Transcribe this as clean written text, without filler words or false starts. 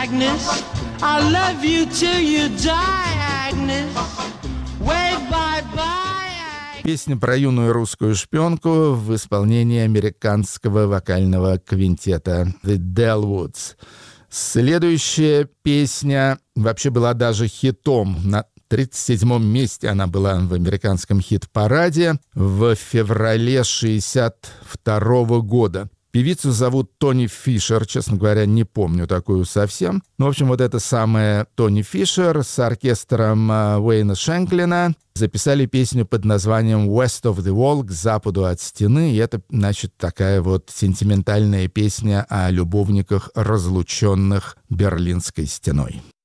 Agnes. I love you till you die, Agnes. Wave bye-bye. Песня про юную русскую шпионку в исполнении американского вокального квинтета The Dellwoods. Следующая песня вообще была даже хитом. На 37-м месте она была в американском хит-параде в феврале 1962 года. Певицу зовут Тони Фишер, честно говоря, не помню такую совсем. Ну, в общем, вот это самая Тони Фишер с оркестром Уэйна Шенклина записали песню под названием «West of the Wall», «К западу от стены». И это, значит, такая вот сентиментальная песня о любовниках, разлученных Берлинской стеной.